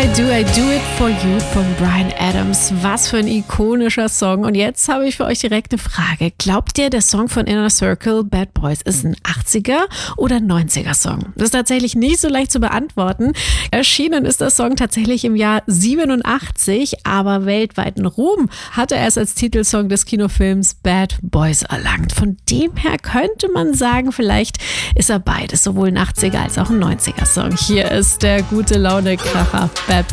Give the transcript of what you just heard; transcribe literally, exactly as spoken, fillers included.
Do I Do It For You von Bryan Adams. Was für ein ikonischer Song. Und jetzt habe ich für euch direkt eine Frage. Glaubt ihr, der Song von Inner Circle, Bad Boys, ist ein achtziger oder neunziger Song? Das ist tatsächlich nicht so leicht zu beantworten. Erschienen ist der Song tatsächlich im Jahr siebenundachtzig, aber weltweiten Ruhm hatte er es als Titelsong des Kinofilms Bad Boys erlangt. Von dem her könnte man sagen, vielleicht ist er beides, sowohl ein achtziger als auch ein neunziger Song. Hier ist der gute Laune-Kracher Bad